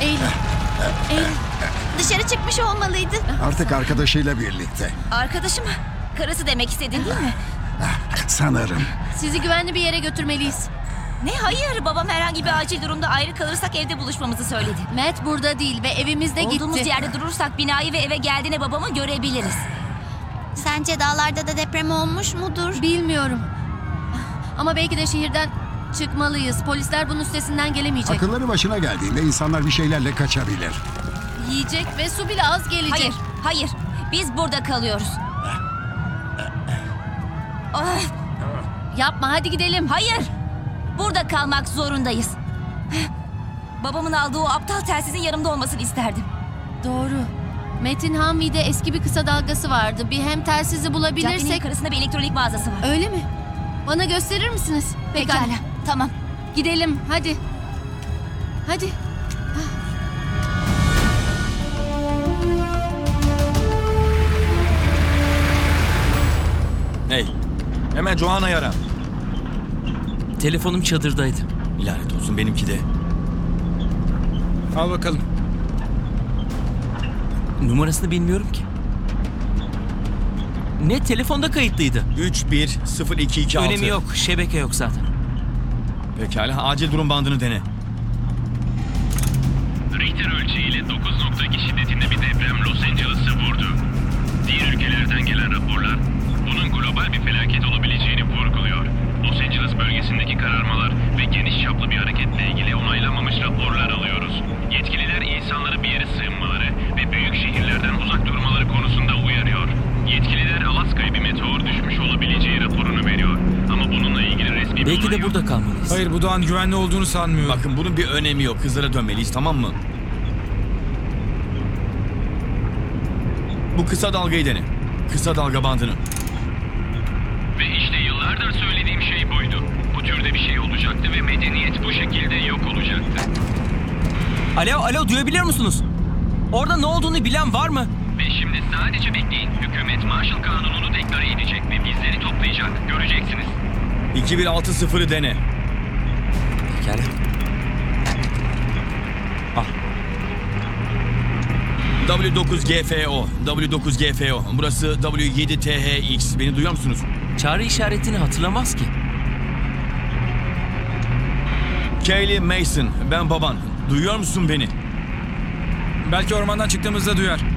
Eylül. Eylül. Dışarı çıkmış olmalıydı. Artık arkadaşıyla birlikte. Arkadaşı mı? Karısı demek istedin değil mi? Sanırım. Sizi güvenli bir yere götürmeliyiz. Ne hayır? Babam herhangi bir acil durumda ayrı kalırsak evde buluşmamızı söyledi. Matt burada değil ve evimizde gitti. Olduğumuz yerde durursak binayı ve eve geldiğinde babamı görebiliriz. Sence dağlarda da deprem olmuş mudur? Bilmiyorum. Ama belki de şehirden çıkmalıyız. Polisler bunun üstesinden gelemeyecek. Akılları başına geldiğinde insanlar bir şeylerle kaçabilir. Yiyecek ve su bile az gelecek. Hayır, hayır. Biz burada kalıyoruz. Yapma, hadi gidelim. Hayır. Burada kalmak zorundayız. Babamın aldığı o aptal telsizin yanımda olmasını isterdim. Doğru. Metin Hamvi'de eski bir kısa dalgası vardı. Bir hem telsizi Caddenin bulabilirsek... karısında bir elektronik mağazası var. Öyle mi? Bana gösterir misiniz? Pekala. Tamam. Gidelim, hadi. Hadi. Hey, hemen Joanna'yı ara. Telefonum çadırdaydı. Lanet olsun, benimki de. Al bakalım. Numarasını bilmiyorum ki. Ne, telefonda kayıtlıydı. 310226. Önemi yok, şebeke yok zaten. Pekala, acil durum bandını dene. Richter ölçeğiyle 9.2 şiddetinde bir deprem Los Angeles'ı vurdu. Diğer ülkelerden gelen raporlar bunun global bir felaket olabileceğini vurguluyor. Los Angeles bölgesindeki kararmalar ve geniş çaplı bir hareketle ilgili onaylanmamış raporlar alıyoruz. Yetkililer insanları bir yere sığınmaları ve büyük şehirlerden uzak durmaları konusunda uyarıyor. Yetkililer Alaska'ya bir meteor düşmüş olabileceği raporunu veriyor. Ama bununla ilgili resmi bir Belki olay de yok. burada kalmalıyız. Hayır, bu dağın güvenli olduğunu sanmıyorum. Bakın, bunun bir önemi yok. Kızlara dönmeliyiz, tamam mı? Bu kısa dalgayı dene. Kısa dalga bandını. Ve işte yıllardır söylediğim şey buydu. Bu türde bir şey olacaktı ve medeniyet bu şekilde yok olacaktı. Alo, duyabiliyor musunuz? Orada ne olduğunu bilen var mı? Ve şimdi sadece bekleyin. Hükümet Marshall Kanunu'nu deklare edecek ve bizleri toplayacak. Göreceksiniz. 2160'ı dene. Pekala. W9GFO. W9GFO. Burası W7THX. Beni duyuyor musunuz? Çağrı işaretini hatırlamaz ki. Kaylee Mason. Ben baban. Duyuyor musun beni? Belki ormandan çıktığımızda duyar.